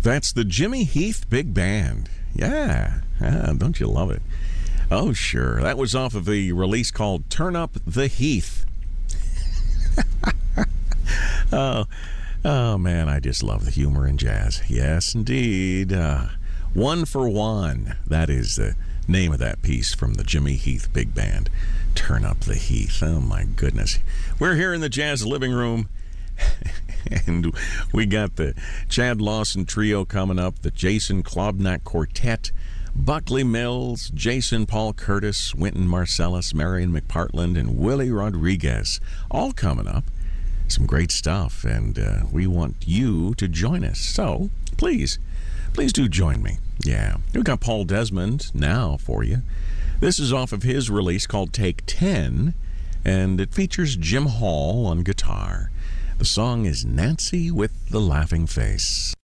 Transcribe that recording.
That's the Jimmy Heath Big Band. Yeah, don't you love it? Oh, sure. That was off of a release called Turn Up the Heath. Oh, man, I just love the humor in jazz. Yes, indeed. One for One. That is the name of that piece from the Jimmy Heath Big Band. Turn Up the Heath. Oh, my goodness. We're here in the Jazz Living Room. And we got the Chad Lawson Trio coming up, the Jason Klobnak Quartet, Buckley Mills, Jason Paul Curtis, Wynton Marsalis, Marion McPartland, and Willie Rodriguez. All coming up. Some great stuff, and we want you to join us. So, please do join me. Yeah. We've got Paul Desmond now for you. This is off of his release called Take 10, and it features Jim Hall on guitar. The song is Nancy with the Laughing Face.